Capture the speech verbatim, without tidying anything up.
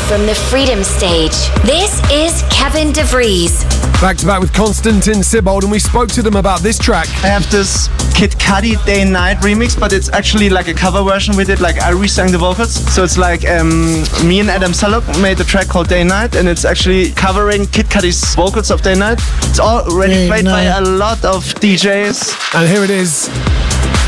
from the Freedom Stage, this is Kevin DeVries. Back to back with Konstantin Sibold, and we spoke to them about this track. I have this Kid Cudi Day and Night remix, but it's actually like a cover version with it. Like I re-sang the vocals, so it's like um, me and Adam Salok made a track called Day and Night, and it's actually covering Kid Cudi's vocals of Day and Night. It's already Day played by night. a lot of D Js. And here it is.